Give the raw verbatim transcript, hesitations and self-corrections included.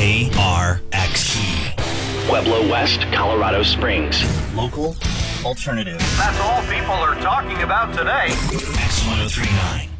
K R X E. Pueblo West, Colorado Springs. Local alternative. That's all people are talking about today. X ten thirty-nine.